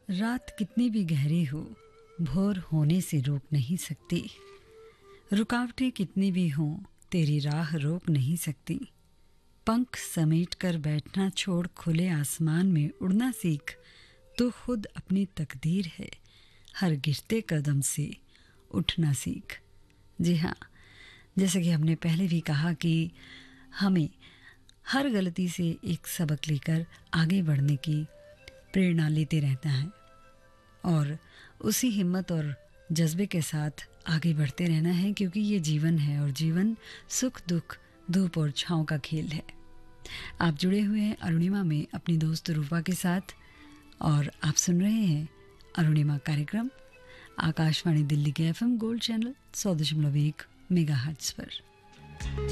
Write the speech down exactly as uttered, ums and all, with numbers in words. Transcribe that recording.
रात कितनी भी गहरी हो, भोर होने से रोक नहीं सकती। रुकावटें कितनी भी हों, तेरी राह रोक नहीं सकती। पंख समेट कर बैठना छोड़, खुले आसमान में उड़ना सीख। तू खुद अपनी तकदीर है, हर गिरते कदम से उठना सीख। जी हाँ, जैसे कि हमने पहले भी कहा कि हमें हर गलती से एक सबक लेकर आगे बढ़ने की प्रेरणा लेते रहना है और उसी हिम्मत और जज्बे के साथ आगे बढ़ते रहना है, क्योंकि ये जीवन है और जीवन सुख दुख, धूप और छाँव का खेल है। आप जुड़े हुए हैं अरुणिमा में अपनी दोस्त रूपा के साथ और आप सुन रहे हैं अरुणिमा कार्यक्रम आकाशवाणी दिल्ली के एफएम गोल्ड चैनल सौ दशमलव एक मेगा हर्ट्ज पर।